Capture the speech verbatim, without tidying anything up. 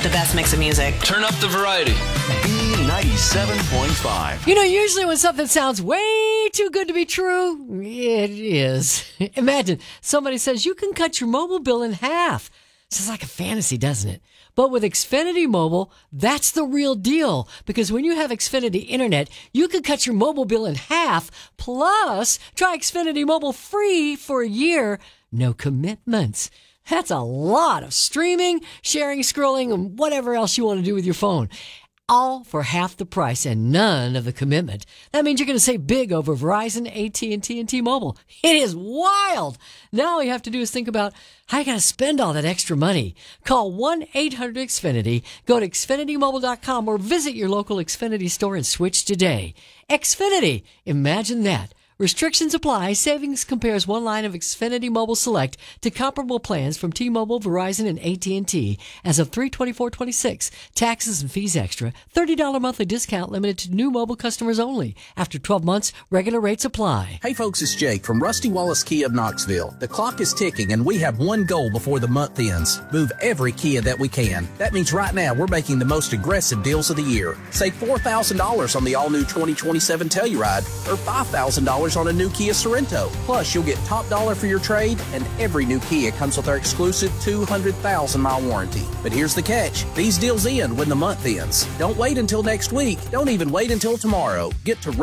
the best mix of music. Turn up the variety. B ninety-seven point five. You know, usually when something sounds way too good to be true, it is. Imagine somebody says you can cut your mobile bill in half. Sounds like a fantasy, doesn't it? But with Xfinity Mobile, that's the real deal. Because when you have Xfinity Internet, you can cut your mobile bill in half. Plus, try Xfinity Mobile free for a year. No commitments. That's a lot of streaming, sharing, scrolling, and whatever else you want to do with your phone. All for half the price and none of the commitment. That means you're going to save big over Verizon, A T and T, and T-Mobile. It is wild. Now all you have to do is think about how you got to spend all that extra money. Call one eight hundred X Finity, go to Xfinity Mobile dot com, or visit your local Xfinity store and switch today. Xfinity. Imagine that. Restrictions apply. Savings compares one line of Xfinity Mobile Select to comparable plans from T-Mobile, Verizon, and A T and T as of three twenty-four twenty-six. Taxes and fees extra. thirty dollars monthly discount limited to new mobile customers only. After twelve months, regular rates apply. Hey folks, it's Jake from Rusty Wallace Kia of Knoxville. The clock is ticking and we have one goal before the month ends. Move every Kia that we can. That means right now we're making the most aggressive deals of the year. Save four thousand dollars on the all-new twenty twenty-seven Telluride or five thousand dollars on a new Kia Sorento. Plus, you'll get top dollar for your trade, and every new Kia comes with our exclusive two hundred thousand mile warranty. But here's the catch. These deals end when the month ends. Don't wait until next week. Don't even wait until tomorrow. Get to